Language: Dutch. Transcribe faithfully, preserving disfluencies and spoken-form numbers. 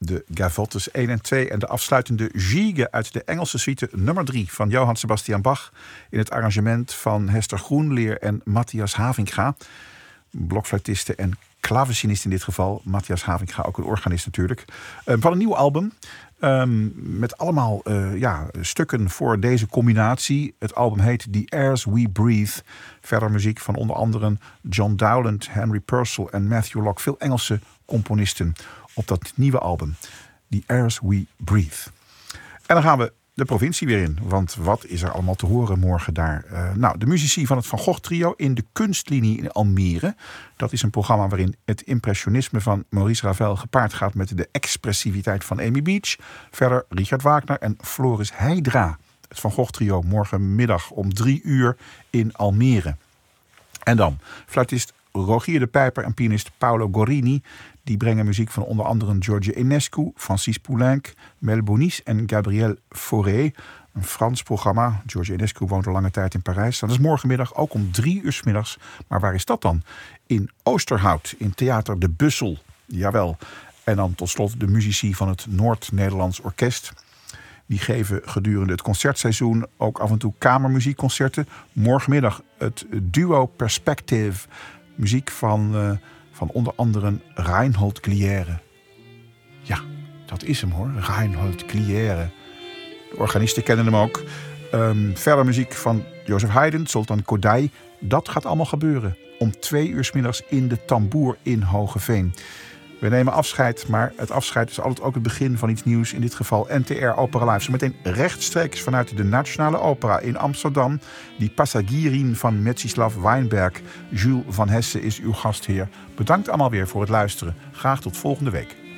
de Gavottes één en twee en de afsluitende Gigue uit de Engelse suite nummer drie van Johann Sebastian Bach in het arrangement van Hester Groenleer en Matthias Havinga. Blokfluitisten en klavecinist in dit geval. Matthias Havinga, ook een organist natuurlijk. Uh, van een nieuw album. Um, met allemaal uh, ja, stukken voor deze combinatie. Het album heet The Airs We Breathe. Verder muziek van onder andere John Dowland, Henry Purcell en Matthew Locke. Veel Engelse componisten op dat nieuwe album. The Airs We Breathe. En dan gaan we de provincie weer in. Want wat is er allemaal te horen morgen daar? Uh, nou, de muzici van het Van Gogh Trio in de Kunstlinie in Almere. Dat is een programma waarin het impressionisme van Maurice Ravel gepaard gaat met de expressiviteit van Amy Beach. Verder Richard Wagner en Floris Heidra. Het Van Gogh Trio morgenmiddag om drie uur in Almere. En dan fluitist Rogier de Pijper en pianist Paolo Gorini. Die brengen muziek van onder andere George Enescu, Francis Poulenc, Mel Bonis en Gabriel Fauré. Een Frans programma. George Enescu woont al lange tijd in Parijs. Dat is morgenmiddag ook om drie uur 's middags. Maar waar is dat dan? In Oosterhout, in Theater de Bussel. Jawel. En dan tot slot de muzici van het Noord-Nederlands Orkest. Die geven gedurende het concertseizoen ook af en toe kamermuziekconcerten. Morgenmiddag het duo Perspective. Muziek van... Uh, Van onder andere Reinhold Glière. Ja, dat is hem hoor. Reinhold Glière. De organisten kennen hem ook. Um, verder muziek van Jozef Haydn, Sultan Kodály. Dat gaat allemaal gebeuren. Om twee uur 's middags in de Tamboer in Hoogeveen. We nemen afscheid, maar het afscheid is altijd ook het begin van iets nieuws. In dit geval N T R Opera Live. Zometeen rechtstreeks vanuit de Nationale Opera in Amsterdam. Die Passagirin van Metsjislav Weinberg. Jules van Hesse is uw gastheer. Bedankt allemaal weer voor het luisteren. Graag tot volgende week.